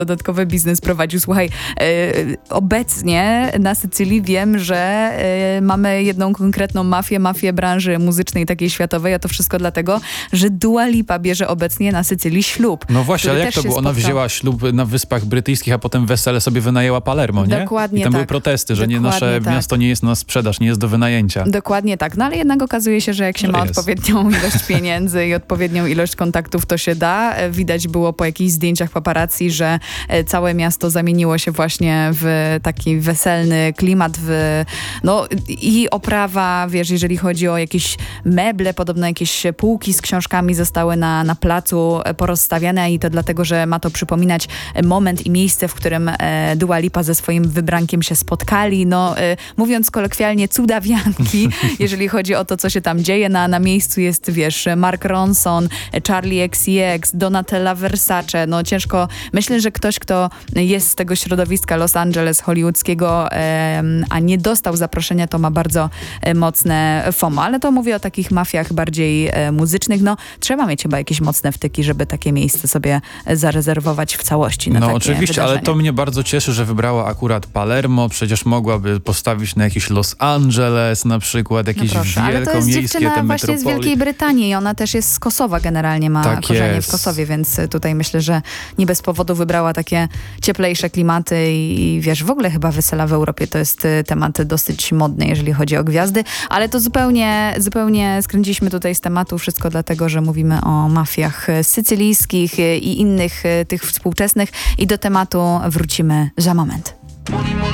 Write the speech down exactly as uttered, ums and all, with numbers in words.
dodatkowy biznes prowadził. Słuchaj, e, obecnie na Sycylii wiem, że e, mamy jedną konkretną mafię, mafię branży muzycznej takiej światowej, a to wszystko dlatego, że Dua Lipa bierze obecnie na Sycylii ślub. No właśnie, ale jak to było? Ona spotkał... wzięła ślub na Wyspach Brytyjskich, a potem wesele sobie wynajęła Palermo, nie? Dokładnie I tam tak. były protesty, że nie, Dokładnie nasze tak. miasto nie jest na sprzedaż, nie jest do wynajęcia. Dokładnie tak. No ale jednak okazuje się, że jak się Że ma jest. odpowiednią ilość pieniędzy i odpowiednią ilość kontaktów, to się da. Widać było po jakichś zdjęciach paparazzi, że całe miasto zamieniło się właśnie w taki weselny klimat, w, no i oprawa, wiesz, jeżeli chodzi o jakieś meble, podobno jakieś półki z książkami zostały na, na placu porozstawiane i to dlatego, że ma to przypominać moment i miejsce, w którym e, Dua Lipa ze swoim wybrankiem się spotkali. No, e, mówiąc kolokwialnie, cudawianki, jeżeli chodzi o to, co się tam dzieje. Na, na miejscu jest, wiesz, Mark Ronson, Charlie X C X, Donatella Versace. No ciężko. Myślę, że ktoś, kto jest z tego środowiska Los Angeles hollywoodzkiego, e, a nie dostał zaproszenia, to ma bardzo e, mocne FOMO. Ale to mówię o takich mafiach bardziej e, muzycznych. No trzeba mieć chyba jakieś mocne wtyki, żeby takie miejsce sobie zarezerwować w całości na No takie oczywiście, wydarzenie. ale to mnie bardzo cieszy, że wybrała akurat Palermo. Przecież mogłaby postawić na jakiś Los Angeles na przykład, jakieś No proszę, ale to jest wielkomiejskie dziewczyna te właśnie z metropolie. Wielkiej Brytanii i ona też jest z Kosowa generalnie, ma Tak korzenie jest. w Kosowie, więc tutaj myślę, że nie bez powodu wybrała takie cieplejsze klimaty i, i wiesz, w ogóle chyba wesela w Europie to jest y, temat dosyć modny, jeżeli chodzi o gwiazdy, ale to zupełnie, zupełnie skręciliśmy tutaj z tematu, wszystko dlatego, że mówimy o mafiach sycylijskich y, i innych y, tych współczesnych i do tematu wrócimy za moment.